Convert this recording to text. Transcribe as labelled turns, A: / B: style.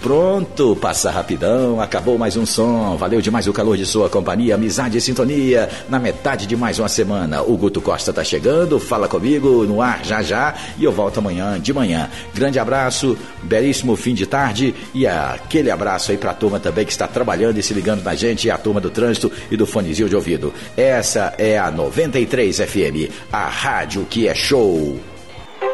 A: Pronto, passa rapidão, acabou mais um som. Valeu demais o calor de sua companhia, amizade e sintonia. Na metade de mais uma semana, o Guto Costa tá chegando, fala comigo no ar já e eu volto amanhã de manhã. Grande abraço, belíssimo fim de tarde e aquele abraço aí pra turma também que está trabalhando e se ligando na gente, a turma do trânsito e do fonezinho de ouvido. Essa é a 93 FM, a rádio que é show.